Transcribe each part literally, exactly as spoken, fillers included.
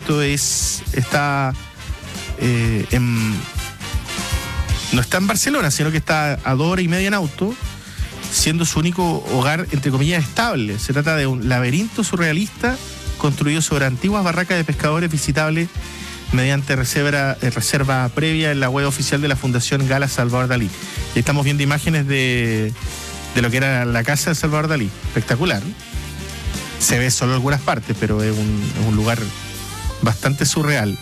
Esto es está eh, en, no está en Barcelona, sino que está a dos horas y media en auto, siendo su único hogar, entre comillas, estable. Se trata de un laberinto surrealista construido sobre antiguas barracas de pescadores visitables mediante reserva, reserva previa en la web oficial de la Fundación Gala Salvador Dalí. Y estamos viendo imágenes de, de lo que era la casa de Salvador Dalí. Espectacular. Se ve solo algunas partes, pero es un, es un lugar bastante surreal.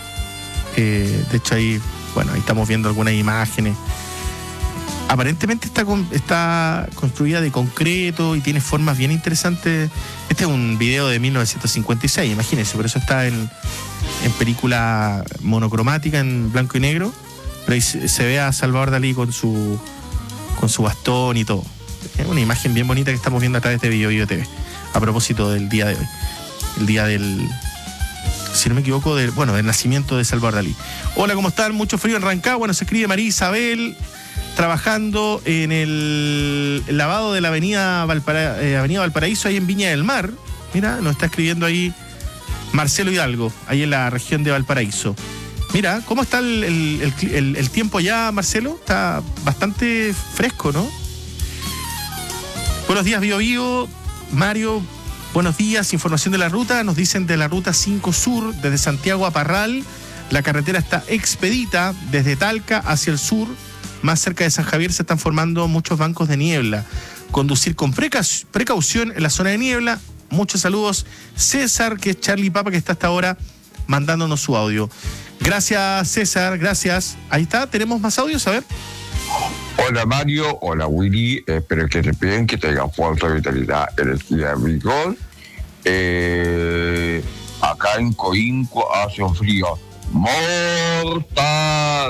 Eh, de hecho, ahí, bueno, ahí estamos viendo algunas imágenes. Aparentemente está, con, está construida de concreto y tiene formas bien interesantes. Este es un video de mil novecientos cincuenta y seis, imagínense, por eso está en, en película monocromática, en blanco y negro. Pero ahí se, se ve a Salvador Dalí con su, con su bastón y todo. Es una imagen bien bonita que estamos viendo a través de Bio Bio T V. A propósito del día de hoy. El día del, si no me equivoco, del, bueno, del nacimiento de Salvador Dalí. Hola, ¿cómo están? Mucho frío en Rancagua. Bueno, se escribe María Isabel, trabajando en el lavado de la avenida, Valpara, eh, avenida Valparaíso, ahí en Viña del Mar. Mira, nos está escribiendo ahí Marcelo Hidalgo, ahí en la región de Valparaíso. Mira, ¿cómo está el, el, el, el tiempo ya, Marcelo? Está bastante fresco, ¿no? Buenos días, Bio Bio. Mario, buenos días. Información de la ruta. Nos dicen de la ruta cinco Sur, desde Santiago a Parral. La carretera está expedita desde Talca hacia el sur. Más cerca de San Javier se están formando muchos bancos de niebla. Conducir con preca- precaución en la zona de niebla. Muchos saludos. César, que es Charlie Papa, que está hasta ahora mandándonos su audio. Gracias, César, gracias. Ahí está, tenemos más audios, a ver. Hola Mario, hola Willy, espero que te piden que tengan fuerza, vitalidad, energía, vigor. Eh, acá en Coinco hace un frío mortal,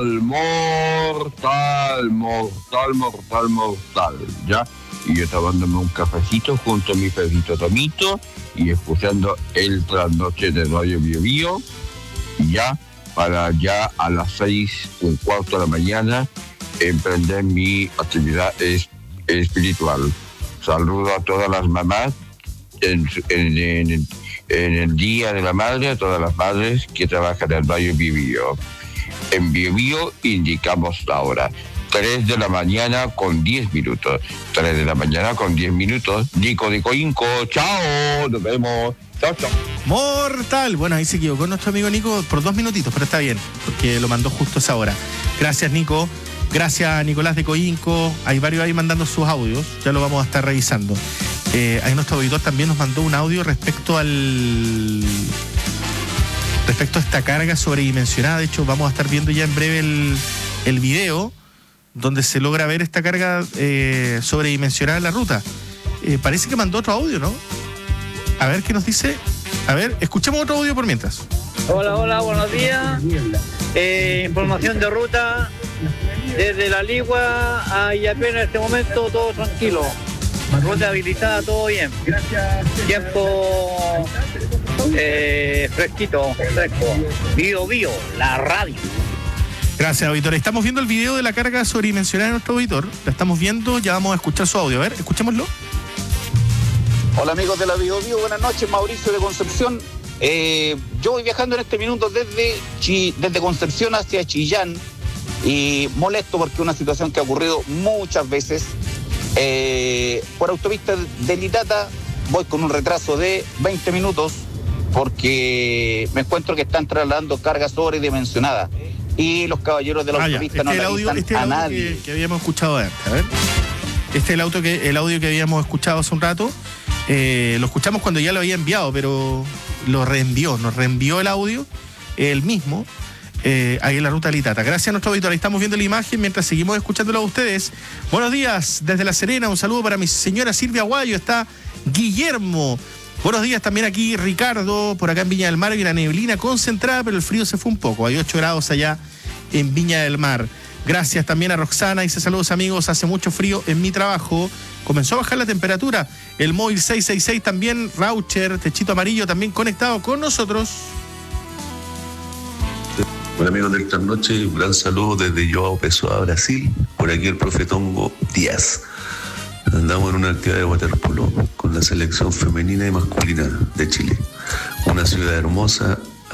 mortal, mortal, mortal, mortal, ¿ya? Y yo tomándome un cafecito junto a mi perrito Tomito y escuchando el trasnoche de Radio Bio Bio, ya, para ya a las seis, un cuarto de la mañana, emprender mi actividad es, espiritual. Saludo a todas las mamás en, en, en, en el Día de la Madre, a todas las madres que trabajan en Radio Bio Bio. En Bio Bio indicamos la hora. tres de la mañana con diez minutos. tres de la mañana con diez minutos. Nico de Coinco, chao, nos vemos. Chao, chao. Mortal. Bueno, ahí se equivocó nuestro amigo Nico por dos minutitos, pero está bien, porque lo mandó justo a esa hora. Gracias, Nico. Gracias, Nicolás de Coinco. Hay varios ahí mandando sus audios. Ya lo vamos a estar revisando. Eh, ahí nuestro auditor también nos mandó un audio respecto al... respecto a esta carga sobredimensionada. De hecho, vamos a estar viendo ya en breve el, el video donde se logra ver esta carga eh, sobredimensionada en la ruta. Eh, parece que mandó otro audio, ¿no? A ver qué nos dice. A ver, escuchemos otro audio por mientras. Hola, hola, buenos días. Eh, información de ruta. Desde La Ligua a Illapel en este momento todo tranquilo. Ruta habilitada, todo bien. Tiempo eh, fresquito, fresco. Bio Bio, la radio. Gracias, auditor. Estamos viendo el video de la carga sobredimensionada de nuestro auditor. La estamos viendo, ya vamos a escuchar su audio. A ver, escuchémoslo. Hola amigos de la Bio Bio, buenas noches, Mauricio de Concepción. Eh, yo voy viajando en este minuto desde, Chi, desde Concepción hacia Chillán y molesto porque una situación que ha ocurrido muchas veces. Eh, por autopista de Litata voy con un retraso de veinte minutos porque me encuentro que están trasladando cargas sobredimensionadas y los caballeros de la ah, autopista este no le audio, avisan este es a el audio nadie. Que, que habíamos escuchado antes, a ver. Este es el, auto que, el audio que habíamos escuchado hace un rato. Eh, lo escuchamos cuando ya lo había enviado, pero lo reenvió, nos reenvió el audio, el mismo, eh, ahí en la ruta Litata. Gracias a nuestro auditor, ahí estamos viendo la imagen mientras seguimos escuchándolo a ustedes. Buenos días, desde La Serena, un saludo para mi señora Silvia Aguayo, está Guillermo. Buenos días también aquí Ricardo, por acá en Viña del Mar hay una neblina concentrada, pero el frío se fue un poco, hay ocho grados allá en Viña del Mar. Gracias también a Roxana, dice saludos amigos, hace mucho frío en mi trabajo, comenzó a bajar la temperatura, el móvil seis seis seis también, Raucher, Techito Amarillo también conectado con nosotros. Hola amigos del Trasnoche, un gran saludo desde João Pessoa, Brasil, por aquí el Profetongo Díaz. Andamos en una actividad de waterpolo con la selección femenina y masculina de Chile. Una ciudad hermosa